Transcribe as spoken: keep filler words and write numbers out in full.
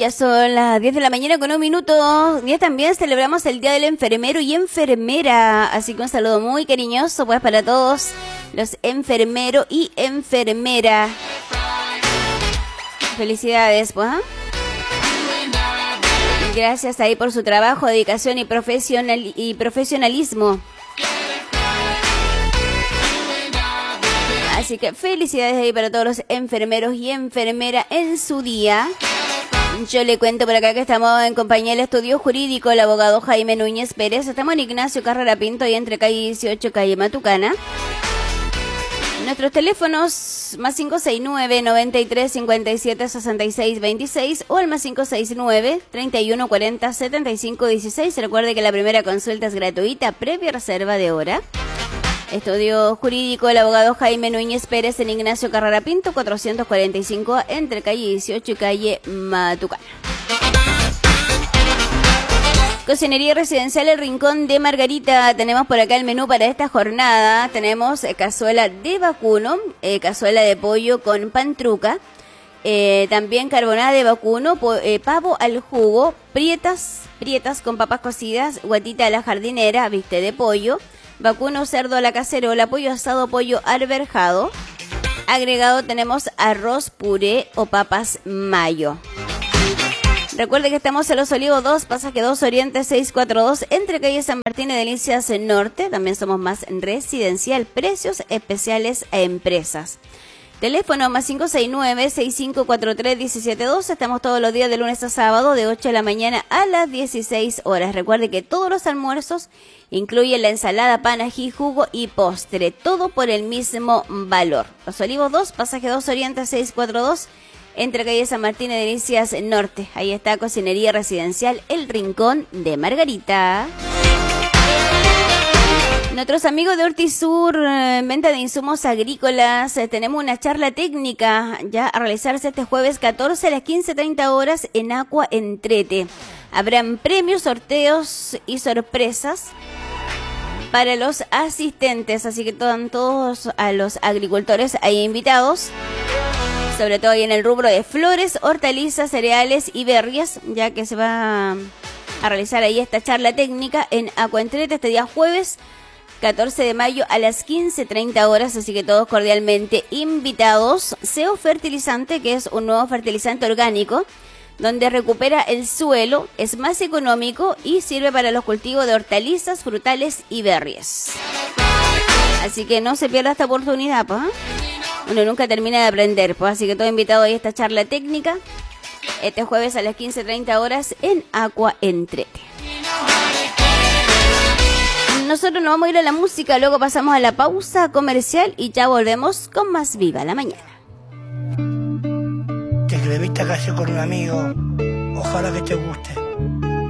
ya son las diez de la mañana con un minuto. Ya también celebramos el Día del Enfermero y Enfermera. Así que un saludo muy cariñoso pues para todos los enfermeros y enfermera. Felicidades, pues. ¿eh? Gracias ahí por su trabajo, dedicación y, profesional, y profesionalismo. Así que felicidades ahí para todos los enfermeros y enfermeras en su día. Yo le cuento por acá que estamos en compañía del estudio jurídico, el abogado Jaime Núñez Pérez. Estamos en Ignacio Carrera Pinto y entre calle dieciocho, calle Matucana. Nuestros teléfonos más cinco seis nueve, noventa y tres, cincuenta y siete, sesenta y seis, veintiséis o el más cinco seis nueve, treinta y uno, cuarenta, setenta y cinco, dieciséis. Recuerde que la primera consulta es gratuita, previa reserva de hora. Estudio jurídico, el abogado Jaime Núñez Pérez en Ignacio Carrera Pinto, cuatrocientos cuarenta y cinco, entre calle dieciocho y calle Matucana. Cocinería Residencial El Rincón de Margarita. Tenemos por acá el menú para esta jornada. Tenemos eh, cazuela de vacuno, eh, cazuela de pollo con pantruca, eh, también carbonada de vacuno, po, eh, pavo al jugo, prietas, prietas con papas cocidas, guatita a la jardinera, bistec de pollo, vacuno cerdo a la cacerola, pollo asado, pollo arberjado. Agregado tenemos arroz puré o papas mayo. Recuerde que estamos en Los Olivos dos, Pasaje dos Oriente seiscientos cuarenta y dos, entre calle San Martín y Delicias Norte. También somos más residencial, precios especiales a empresas. Teléfono más cinco seis nueve, seis cinco cuatro tres, uno siete dos. Estamos todos los días de lunes a sábado de ocho de la mañana a las dieciséis horas. Recuerde que todos los almuerzos incluyen la ensalada, pan, ají, jugo y postre. Todo por el mismo valor. Los Olivos dos, Pasaje dos Oriente seiscientos cuarenta y dos. Entre calle San Martín y Delicias Norte. Ahí está Cocinería Residencial El Rincón de Margarita. Nuestros amigos de Hortisur, eh, venta de insumos agrícolas, eh, tenemos una charla técnica ya a realizarse este jueves catorce a las quince treinta horas en Aqua Entrete. Habrán premios, sorteos y sorpresas para los asistentes, así que están todos a los agricultores ahí invitados. Sobre todo ahí en el rubro de flores, hortalizas, cereales y berries, ya que se va a realizar ahí esta charla técnica en Acuentrete este día jueves catorce de mayo a las quince treinta horas, así que todos cordialmente invitados. Seo Fertilizante, que es un nuevo fertilizante orgánico, donde recupera el suelo, es más económico y sirve para los cultivos de hortalizas, frutales y berries. Así que no se pierda esta oportunidad, pues, ¿eh? Uno nunca termina de aprender, pues, así que todo invitado a esta charla técnica este jueves a las quince treinta horas en Aqua Entrete. Nosotros nos vamos a ir a la música, luego pasamos a la pausa comercial y ya volvemos con más Viva la Mañana. Te escribiste casi con un amigo, ojalá que te guste.